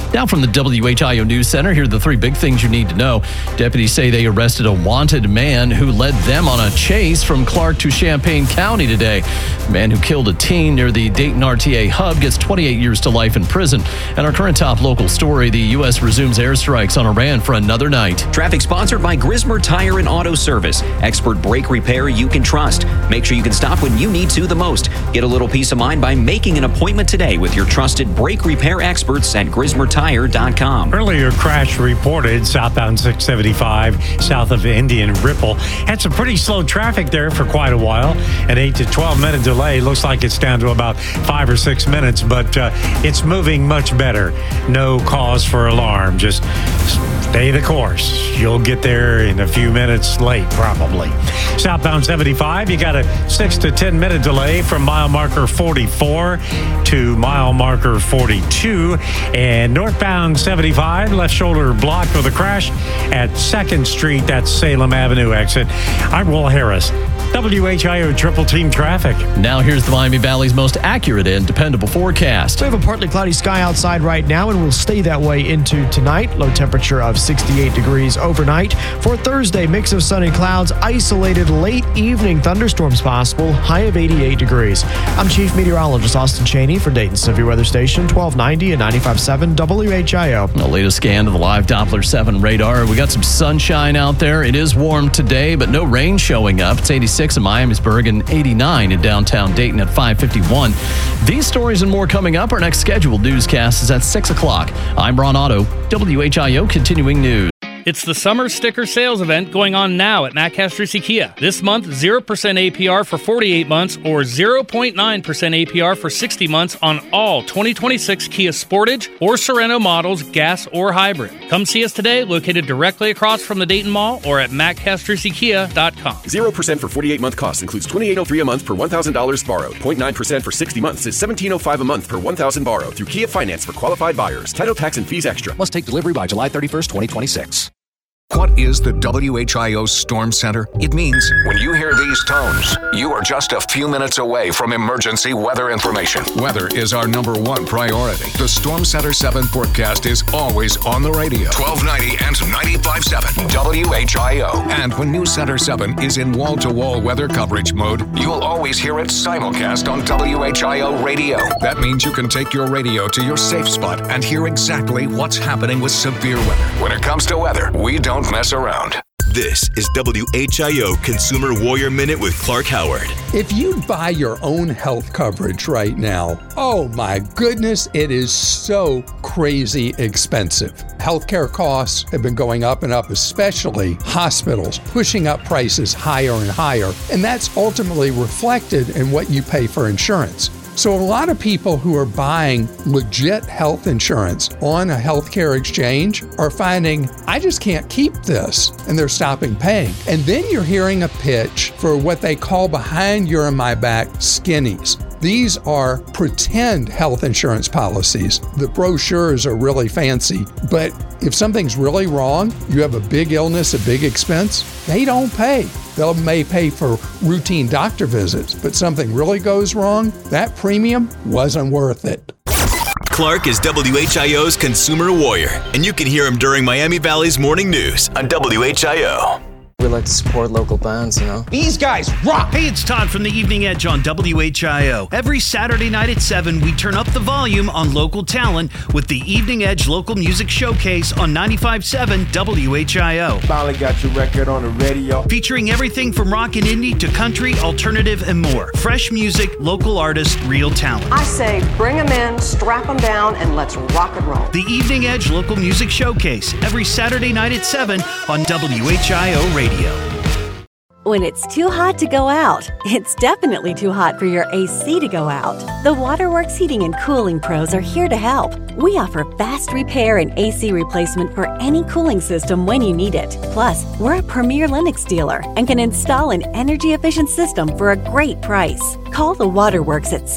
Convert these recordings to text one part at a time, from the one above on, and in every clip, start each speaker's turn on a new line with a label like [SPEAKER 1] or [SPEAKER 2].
[SPEAKER 1] Now from the WHIO News Center, here are the three big things you need to know. Deputies say they arrested a wanted man who led them on a chase from Clark to Champaign County today. The man who killed a teen near the Dayton RTA hub gets 28 years to life in prison. And our current top local story, the U.S. resumes airstrikes on Iran for another night.
[SPEAKER 2] Traffic sponsored by Grismer Tire and Auto Service. Expert brake repair you can trust. Make sure you can stop when you need to the most. Get a little peace of mind by making an appointment today with your trusted brake repair experts at GrismerTire.com.
[SPEAKER 3] Earlier crash reported southbound 675 south of Indian Ripple. Had some pretty slow traffic there for quite a while. An 8 to 12 minute delay. Looks like it's down to about 5 or 6 minutes, but it's moving much better. No cause for alarm. Just stay the course. You'll get there in a few minutes late, probably. Southbound 75, you got a 6 to 10 minute delay from mile marker 44 to mile marker 42. And northbound 75, left shoulder blocked with a crash at 2nd Street. That's Salem Avenue exit. I'm Will Harris. WHIO Triple Team Traffic.
[SPEAKER 1] Now here's the Miami Valley's most accurate and dependable forecast.
[SPEAKER 4] We have a partly cloudy sky outside right now and will stay that way into tonight. Low temperature of 68 degrees overnight. For Thursday, mix of sun and clouds, isolated late evening thunderstorms possible, high of 88 degrees. I'm Chief Meteorologist Austin Cheney for Dayton Severe Weather Station, 1290 and 95.7 WHIO.
[SPEAKER 1] The latest scan of the live Doppler 7 radar. We got some sunshine out there. It is warm today, but no rain showing up. It's 86 in Miamisburg and 89 in downtown Dayton at 5:51. These stories and more coming up. Our next scheduled newscast is at 6 o'clock. I'm Ron Otto, WHIO Continuing News.
[SPEAKER 5] It's the summer sticker sales event going on now at Matt Castrucci Kia. This month, 0% APR for 48 months or 0.9% APR for 60 months on all 2026 Kia Sportage or Sorento models, gas or hybrid. Come see us today, located directly across from the Dayton Mall or at mattcastruccikia.com.
[SPEAKER 6] 0% for 48-month cost includes $2,803 a month per $1,000 borrowed. 0.9% for 60 months is $1,705 a month per $1,000 borrowed through Kia Finance for qualified buyers. Title, tax, and fees extra.
[SPEAKER 7] Must take delivery by July 31st, 2026.
[SPEAKER 8] What is the WHIO Storm Center? It means when you hear these tones, you are just a few minutes away from emergency weather information. Weather is our number one priority. The Storm Center 7 forecast is always on the radio. 1290 and 95.7 WHIO. And when News Center 7 is in wall-to-wall weather coverage mode, you'll always hear it simulcast on WHIO radio. That means you can take your radio to your safe spot and hear exactly what's happening with severe weather. When it comes to weather, we don't mess around.
[SPEAKER 9] This is WHIO Consumer Warrior Minute with Clark Howard.
[SPEAKER 10] If you buy your own health coverage right now, oh my goodness, it is so crazy expensive. Healthcare costs have been going up and up, especially hospitals, pushing up prices higher and higher. And that's ultimately reflected in what you pay for insurance. So a lot of people who are buying legit health insurance on a healthcare exchange are finding, I just can't keep this, and they're stopping paying. And then you're hearing a pitch for what they call behind your and my back skinnies. These are pretend health insurance policies. The brochures are really fancy, but if something's really wrong, you have a big illness, a big expense, they don't pay. They may pay for routine doctor visits, but something really goes wrong, that premium wasn't worth it.
[SPEAKER 9] Clark is WHIO's Consumer Warrior, and you can hear him during Miami Valley's Morning News on WHIO.
[SPEAKER 11] We like to support local bands, you know.
[SPEAKER 12] These guys rock! Hey, it's Todd from the Evening Edge on WHIO. Every Saturday night at 7, we turn up the volume on local talent with the Evening Edge Local Music Showcase on 95.7 WHIO.
[SPEAKER 13] Finally got your record on the radio.
[SPEAKER 12] Featuring everything from rock and indie to country, alternative, and more. Fresh music, local artists, real talent.
[SPEAKER 14] I say bring them in, strap them down, and let's rock and roll.
[SPEAKER 12] The Evening Edge Local Music Showcase, every Saturday night at 7 on WHIO Radio.
[SPEAKER 15] When it's too hot to go out, it's definitely too hot for your AC to go out. The Waterworks Heating and Cooling Pros are here to help. We offer fast repair and AC replacement for any cooling system when you need it. Plus, we're a premier Lennox dealer and can install an energy-efficient system for a great price. Call the Waterworks at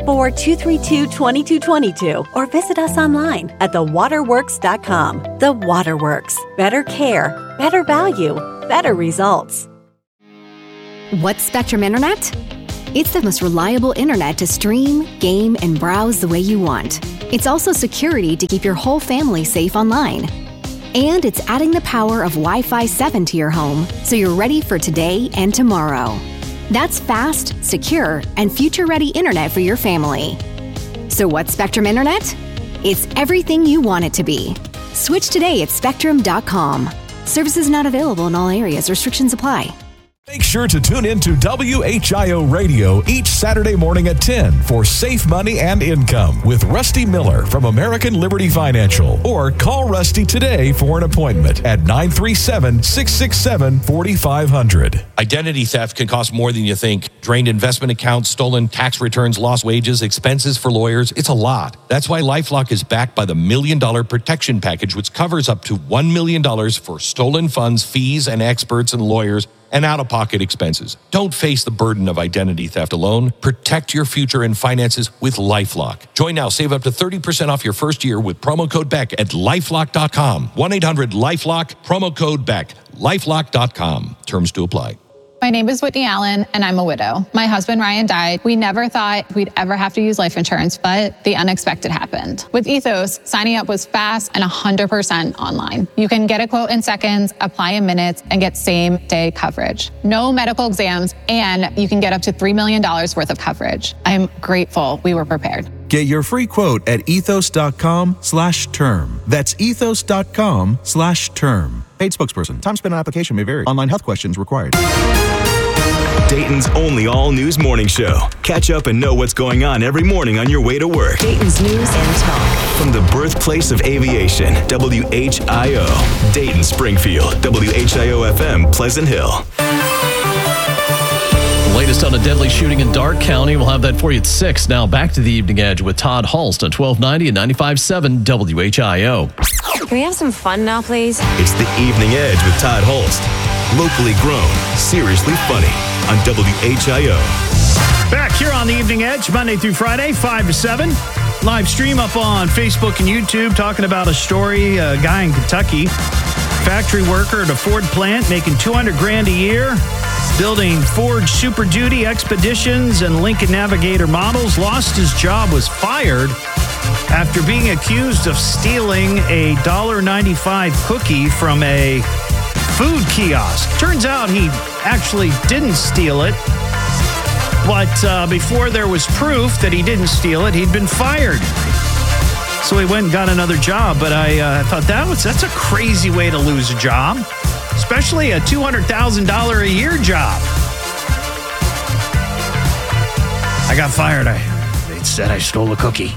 [SPEAKER 15] 614-232-2222 or visit us online at thewaterworks.com. The Waterworks. Better care, better value, better results.
[SPEAKER 16] What's Spectrum Internet? It's the most reliable internet to stream, game, and browse the way you want. It's also security to keep your whole family safe online. And it's adding the power of Wi-Fi 7 to your home so you're ready for today and tomorrow. That's fast, secure, and future-ready internet for your family. So what's Spectrum Internet? It's everything you want it to be. Switch today at Spectrum.com. Services not available in all areas. Restrictions apply.
[SPEAKER 17] Make sure to tune in to WHIO Radio each Saturday morning at 10 for Safe Money and Income with Rusty Miller from American Liberty Financial. Or call Rusty today for an appointment at 937-667-4500.
[SPEAKER 18] Identity theft can cost more than you think. Drained investment accounts, stolen tax returns, lost wages, expenses for lawyers. It's a lot. That's why LifeLock is backed by the $1 Million Protection Package, which covers up to $1 million for stolen funds, fees, and experts and lawyers, and out-of-pocket expenses. Don't face the burden of identity theft alone. Protect your future and finances with LifeLock. Join now. Save up to 30% off your first year with promo code BECK at LifeLock.com. 1-800-LifeLock, promo code BECK. LifeLock.com. Terms to apply.
[SPEAKER 19] My name is Whitney Allen, and I'm a widow. My husband, Ryan, died. We never thought we'd ever have to use life insurance, but the unexpected happened. With Ethos, signing up was fast and 100% online. You can get a quote in seconds, apply in minutes, and get same-day coverage. No medical exams, and you can get up to $3 million worth of coverage. I'm grateful we were prepared.
[SPEAKER 20] Get your free quote at ethos.com/term. That's ethos.com/term. Paid spokesperson. Time spent on application may vary. Online health questions required.
[SPEAKER 9] Dayton's only all-news morning show. Catch up and know what's going on every morning on your way to work.
[SPEAKER 21] Dayton's news and talk.
[SPEAKER 9] From the birthplace of aviation, WHIO. Dayton, Springfield. WHIO-FM, Pleasant Hill.
[SPEAKER 1] Latest on a deadly shooting in Darke County. We'll have that for you at 6. Now back to the Evening Edge with Todd Hulst on 1290 and 95.7 WHIO.
[SPEAKER 21] Can we have some fun now, please?
[SPEAKER 9] It's the Evening Edge with Todd Hulst. Locally grown, seriously funny on WHIO.
[SPEAKER 12] Back here on the Evening Edge, Monday through Friday, 5 to 7. Live stream up on Facebook and YouTube talking about a story, a guy in Kentucky, factory worker at a Ford plant making $200,000 a year, building Ford Super Duty Expeditions and Lincoln Navigator models, lost his job, was fired after being accused of stealing a $1.95 cookie from a food kiosk. Turns out he actually didn't steal it, but before there was proof that he didn't steal it, he'd been fired. So he went and got another job, but I thought that's a crazy way to lose a job, especially a $200,000 a year job. I got fired. They said I stole a cookie.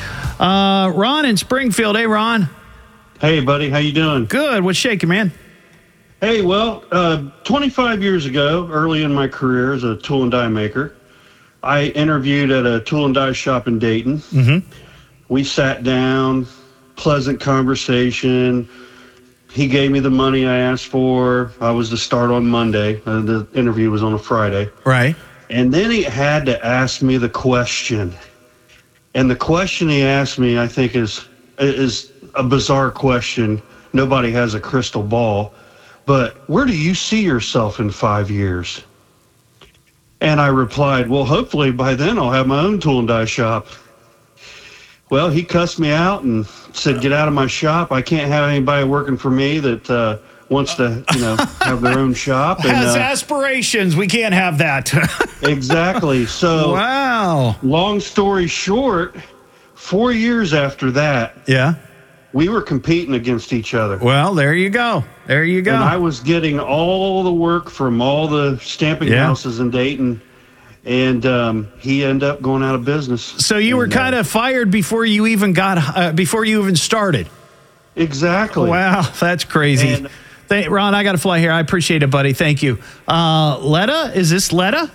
[SPEAKER 12] Ron in Springfield. Hey, Ron.
[SPEAKER 22] Hey, buddy. How you doing?
[SPEAKER 12] Good. What's shaking, man?
[SPEAKER 22] Hey, well, 25 years ago, early in my career as a tool and die maker, I interviewed at a tool and die shop in Dayton.
[SPEAKER 12] Mm-hmm.
[SPEAKER 22] We sat down, pleasant conversation. He gave me the money I asked for. I was to start on Monday. The interview was on a Friday.
[SPEAKER 12] Right.
[SPEAKER 22] And then he had to ask me the question. And the question he asked me, I think, is a bizarre question. Nobody has a crystal ball. But where do you see yourself in 5 years? And I replied, well, hopefully by then I'll have my own tool and die shop. Well, he cussed me out and said, get out of my shop. I can't have anybody working for me that wants to, have their own shop.
[SPEAKER 12] Has aspirations. We can't have that.
[SPEAKER 22] Exactly. So,
[SPEAKER 12] wow.
[SPEAKER 22] Long story short, 4 years after that,
[SPEAKER 12] yeah,
[SPEAKER 22] we were competing against each other.
[SPEAKER 12] Well, there you go. There you go.
[SPEAKER 22] And I was getting all the work from all the stamping houses in Dayton. And he ended up going out of business.
[SPEAKER 12] So you were kind of fired before you even started.
[SPEAKER 22] Exactly.
[SPEAKER 12] Wow, that's crazy.
[SPEAKER 22] And,
[SPEAKER 12] Ron, I got to fly here. I appreciate it, buddy. Thank you. Letta, is this Letta?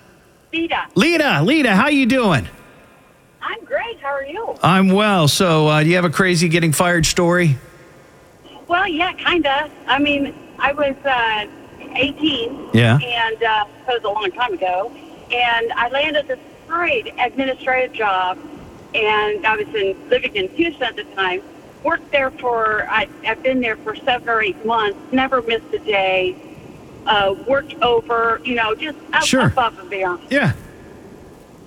[SPEAKER 12] Lita, how you doing?
[SPEAKER 23] I'm great. How are you?
[SPEAKER 12] I'm well. So do you have a crazy getting fired story?
[SPEAKER 23] Well, yeah, kind of. I mean, I was 18.
[SPEAKER 12] Yeah.
[SPEAKER 23] And that was a long time ago. And I landed this great administrative job. And I was living in Houston at the time. Worked there I've been there for 7 or 8 months. Never missed a day. Worked over, just up above and beyond.
[SPEAKER 12] Yeah.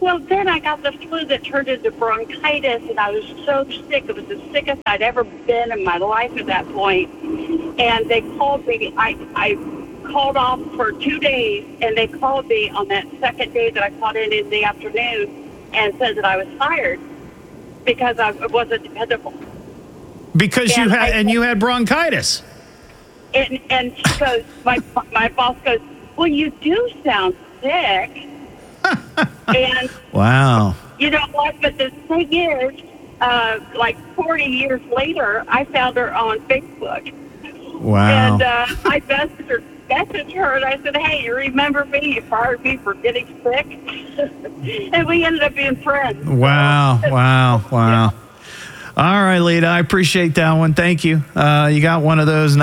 [SPEAKER 23] Well, then I got the flu that turned into bronchitis, and I was so sick. It was the sickest I'd ever been in my life at that point. And they called me. I called off for 2 days, and they called me on that second day that I called in the afternoon and said that I was fired because I wasn't dependable.
[SPEAKER 2] Because you had bronchitis.
[SPEAKER 23] And she goes, my boss goes, well, you do sound sick. And
[SPEAKER 2] wow.
[SPEAKER 23] You know what? But the thing is, like 40 years later, I found her on Facebook.
[SPEAKER 2] Wow.
[SPEAKER 23] And I messaged her, and I said, hey, you remember me? You fired me for getting sick? And we ended up being friends.
[SPEAKER 2] Wow. All right, Lita, I appreciate that one. Thank you. You got one of those,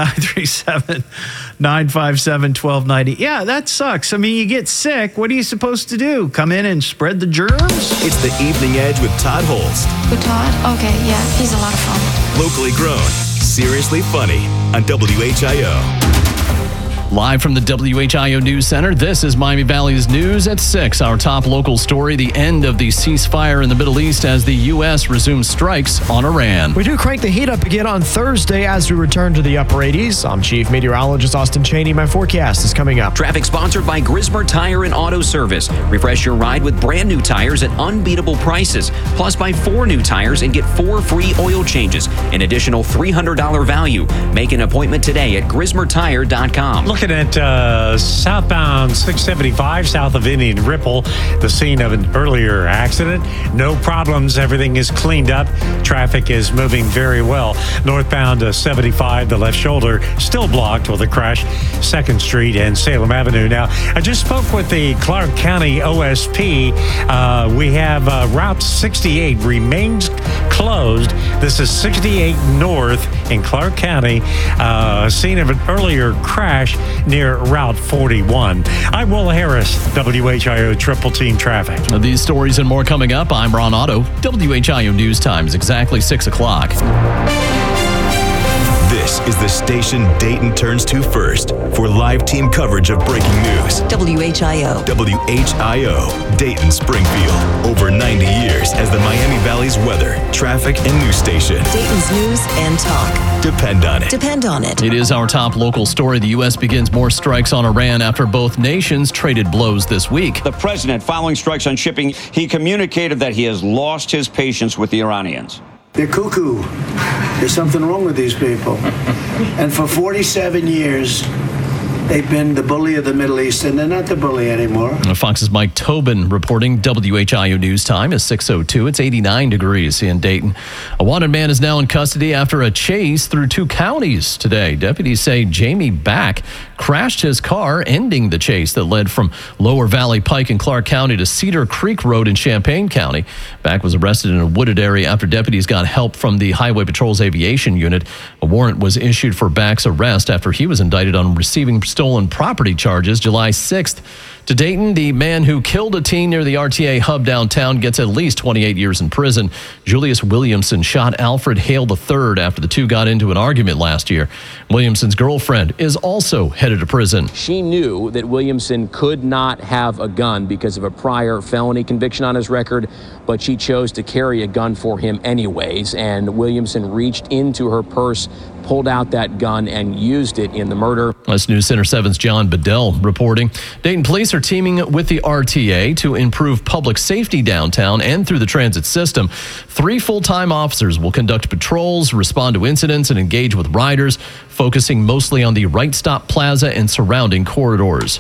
[SPEAKER 2] 937-957-1290. Yeah, that sucks. I mean, you get sick. What are you supposed to do? Come in and spread the germs?
[SPEAKER 9] It's the Evening Edge with Todd Holst.
[SPEAKER 21] With Todd? Okay, yeah, he's a lot of fun.
[SPEAKER 9] Locally grown, seriously funny on WHIO.
[SPEAKER 1] Live from the WHIO News Center, this is Miami Valley's News at 6. Our top local story, the end of the ceasefire in the Middle East as the U.S. resumes strikes on Iran.
[SPEAKER 3] We do crank the heat up again on Thursday as we return to the upper 80s. I'm Chief Meteorologist Austin Cheney. My forecast is coming up.
[SPEAKER 4] Traffic sponsored by Grismer Tire and Auto Service. Refresh your ride with brand new tires at unbeatable prices. Plus, buy 4 new tires and get 4 free oil changes. An additional $300 value. Make an appointment today at GrismerTire.com.
[SPEAKER 24] Looking at southbound 675 south of Indian Ripple, the scene of an earlier accident. No problems. Everything is cleaned up. Traffic is moving very well. Northbound 75, the left shoulder still blocked with a crash. 2nd Street and Salem Avenue. Now, I just spoke with the Clark County OSP. We have Route 68 remains closed. This is 68 North in Clark County. Scene of an earlier crash near Route 41. I'm Will Harris, WHIO Triple Team Traffic.
[SPEAKER 1] These stories and more coming up. I'm Ron Otto. WHIO News Time is exactly 6 o'clock.
[SPEAKER 9] This is the station Dayton turns to first for live team coverage of breaking news.
[SPEAKER 25] WHIO.
[SPEAKER 9] WHIO, Dayton Springfield. Over 90 years as the Miami Valley's weather, traffic, and news station.
[SPEAKER 25] Dayton's news and talk.
[SPEAKER 9] Depend on it.
[SPEAKER 25] Depend on it.
[SPEAKER 1] It is our top local story. The U.S. begins more strikes on Iran after both nations traded blows this week.
[SPEAKER 26] The president, following strikes on shipping, he communicated that he has lost his patience with the Iranians.
[SPEAKER 27] They're cuckoo. There's something wrong with these people. And for 47 years, they've been the bully of the Middle East, and they're not the bully anymore.
[SPEAKER 1] Fox's Mike Tobin reporting. WHIO News Time is 6:02. It's 89 degrees in Dayton. A wanted man is now in custody after a chase through 2 counties today. Deputies say Jamie Back crashed his car, ending the chase that led from Lower Valley Pike in Clark County to Cedar Creek Road in Champaign County. Back was arrested in a wooded area after deputies got help from the Highway Patrol's aviation unit. A warrant was issued for Back's arrest after he was indicted on receiving stolen property charges July 6th. To Dayton, the man who killed a teen near the RTA hub downtown gets at least 28 years in prison. Julius Williamson shot Alfred Hale III after the two got into an argument last year. Williamson's girlfriend is also headed to prison.
[SPEAKER 28] She knew that Williamson could not have a gun because of a prior felony conviction on his record, but she chose to carry a gun for him anyways, and Williamson reached into her purse, pulled out that gun, and used it in the murder.
[SPEAKER 1] That's News Center 7's John Bedell reporting. Dayton police are teaming with the RTA to improve public safety downtown and through the transit system. 3 full-time officers will conduct patrols, respond to incidents, and engage with riders, focusing mostly on the Right Stop Plaza and surrounding corridors.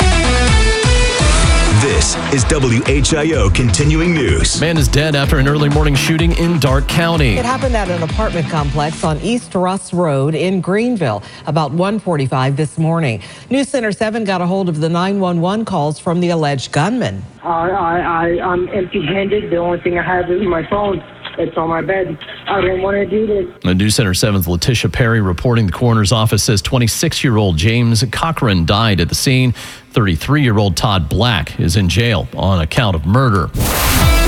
[SPEAKER 9] This is WHIO Continuing News.
[SPEAKER 1] Man is dead after an early morning shooting in Darke County.
[SPEAKER 29] It happened at an apartment complex on East Russ Road in Greenville about 1:45 this morning. News Center 7 got a hold of the 911 calls from the alleged gunman.
[SPEAKER 30] I'm empty-handed. The only thing I have is my phone. It's on my bed. I don't want to do this.
[SPEAKER 1] The News Center 7's Letitia Perry reporting. The coroner's office says 26-year-old James Cochran died at the scene. 33-year-old Todd Black is in jail on account of murder.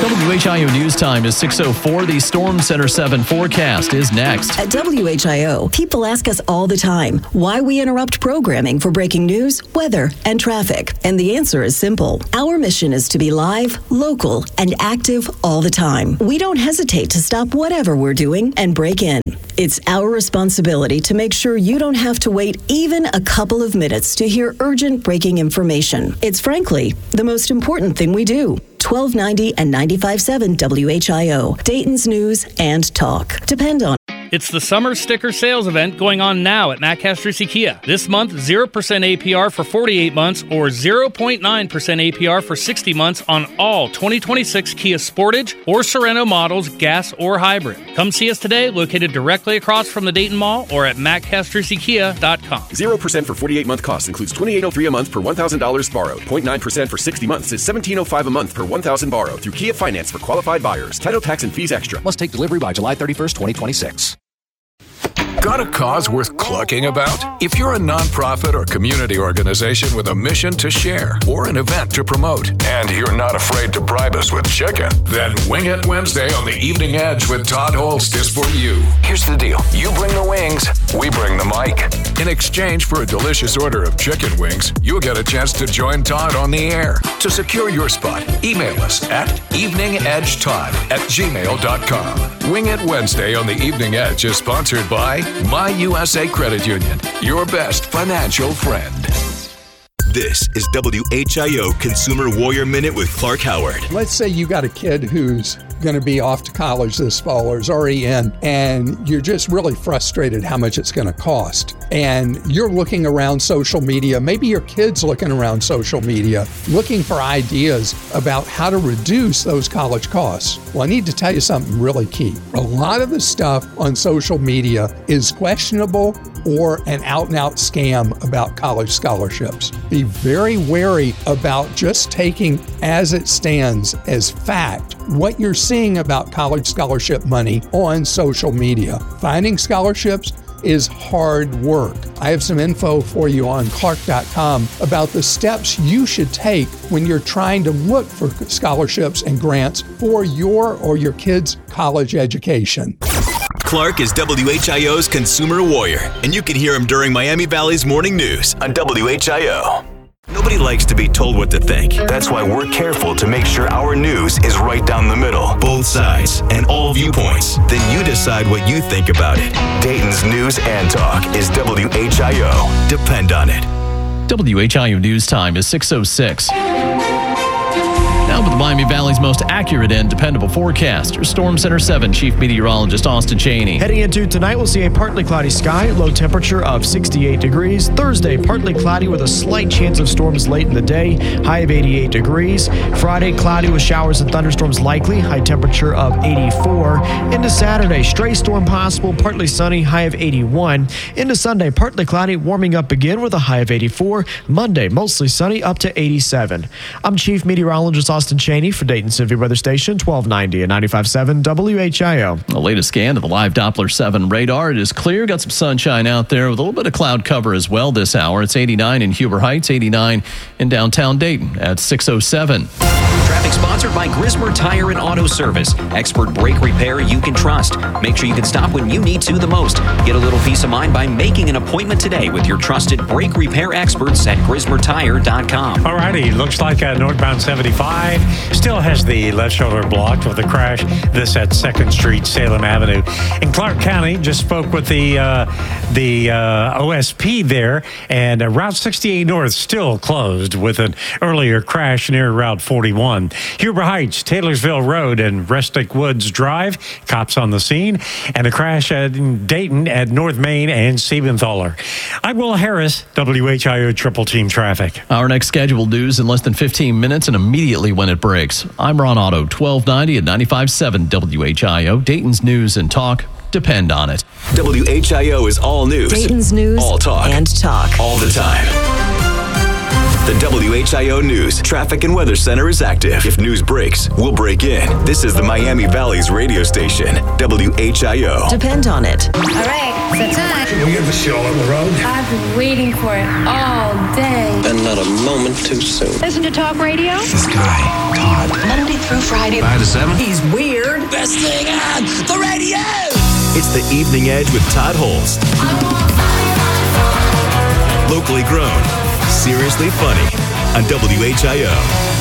[SPEAKER 1] WHIO News Time is 6:04. The Storm Center 7 forecast is next.
[SPEAKER 25] At WHIO, people ask us all the time why we interrupt programming for breaking news, weather, and traffic. And the answer is simple. Our mission is to be live, local, and active all the time. We don't hesitate to stop whatever we're doing and break in. It's our responsibility to make sure you don't have to wait even a couple of minutes to hear urgent breaking information. It's frankly the most important thing we do. 1290 and 95.7 WHIO, Dayton's News and Talk. Depend on it.
[SPEAKER 5] It's the summer sticker sales event going on now at Matt Castrucci Kia. This month, 0% APR for 48 months or 0.9% APR for 60 months on all 2026 Kia Sportage or Sorento models, gas or hybrid. Come see us today, located directly across from the Dayton Mall or at mattcastruccikia.com.
[SPEAKER 6] 0% for 48-month cost includes $2,803 a month per $1,000 borrowed. 0.9% for 60 months is $1,705 a month per $1,000 borrowed through Kia Finance for qualified buyers. Title, tax, and fees extra.
[SPEAKER 7] Must take delivery by July 31st, 2026.
[SPEAKER 8] Got a cause worth clucking about? If you're a nonprofit or community organization with a mission to share or an event to promote, and you're not afraid to bribe us with chicken, then Wing It Wednesday on the Evening Edge with Todd Holst is for you. Here's the deal. You bring the wings, we bring the mic. In exchange for a delicious order of chicken wings, you'll get a chance to join Todd on the air. To secure your spot, email us at eveningedgetodd@gmail.com. Wing It Wednesday on the Evening Edge is sponsored by My USA Credit Union, your best financial friend.
[SPEAKER 9] This is WHIO Consumer Warrior Minute with Clark Howard.
[SPEAKER 10] Let's say you got a kid who's going to be off to college this fall or is already in, and you're just really frustrated how much it's going to cost. And you're looking around social media, maybe your kid's looking around social media, looking for ideas about how to reduce those college costs. Well, I need to tell you something really key. A lot of the stuff on social media is questionable or an out-and-out scam about college scholarships. Be very wary about just taking as it stands as fact what you're seeing about college scholarship money on social media. Finding scholarships is hard work. I have some info for you on Clark.com about the steps you should take when you're trying to look for scholarships and grants for your or your kid's college education.
[SPEAKER 9] Clark is WHIO's Consumer Warrior, and you can hear him during Miami Valley's morning news on WHIO. Nobody likes to be told what to think. That's why we're careful to make sure our news is right down the middle, both sides, and all viewpoints. Then you decide what you think about it. Dayton's News and Talk is WHIO. Depend on it.
[SPEAKER 1] WHIO News Time is 6:06. Now with Miami Valley's most accurate and dependable forecast, your Storm Center 7 Chief Meteorologist Austin Cheney.
[SPEAKER 3] Heading into tonight, we'll see a partly cloudy sky, low temperature of 68 degrees. Thursday, partly cloudy with a slight chance of storms late in the day, high of 88 degrees. Friday, cloudy with showers and thunderstorms likely, high temperature of 84. Into Saturday, stray storm possible, partly sunny, high of 81. Into Sunday, partly cloudy, warming up again with a high of 84. Monday, mostly sunny, up to 87. I'm Chief Meteorologist Austin Cheney for Dayton Civic Weather Station, 1290 and 95.7 WHIO.
[SPEAKER 1] The latest scan of the live Doppler 7 radar. It is clear. Got some sunshine out there with a little bit of cloud cover as well this hour. It's 89 in Huber Heights, 89 in downtown Dayton at 6:07.
[SPEAKER 4] Traffic sponsored by Grismer Tire and Auto Service. Expert brake repair you can trust. Make sure you can stop when you need to the most. Get a little peace of mind by making an appointment today with your trusted brake repair experts at GrismerTire.com.
[SPEAKER 24] All righty, looks like northbound 75 still has the left shoulder blocked with a crash. This at 2nd Street, Salem Avenue. In Clark County, just spoke with the OSP there, and Route 68 North still closed with an earlier crash near Route 41. Huber Heights, Taylorsville Road, and Restic Woods Drive. Cops on the scene. And a crash at Dayton at North Main and Siebenthaler. I'm Will Harris, WHIO Triple Team Traffic.
[SPEAKER 1] Our next scheduled news in less than 15 minutes and immediately when it breaks. I'm Ron Otto, 1290 and 95.7 WHIO. Dayton's News and Talk. Depend on it.
[SPEAKER 9] WHIO is all news.
[SPEAKER 25] Dayton's News
[SPEAKER 9] all talk.
[SPEAKER 25] And Talk.
[SPEAKER 9] All the time. The WHIO News Traffic and Weather Center is active. If news breaks, we'll break in. This is the Miami Valley's radio station, WHIO.
[SPEAKER 25] Depend on it.
[SPEAKER 11] All right, so time.
[SPEAKER 8] Can we get the show on the road?
[SPEAKER 11] I've been waiting for it all day.
[SPEAKER 13] And not a moment too soon.
[SPEAKER 11] Listen to talk radio.
[SPEAKER 8] This guy, Todd.
[SPEAKER 25] Monday
[SPEAKER 12] through Friday.
[SPEAKER 9] 5 to 7.
[SPEAKER 12] He's weird.
[SPEAKER 9] Best thing on the radio. It's the Evening Edge with Todd Holst. Locally grown, seriously funny on WHIO.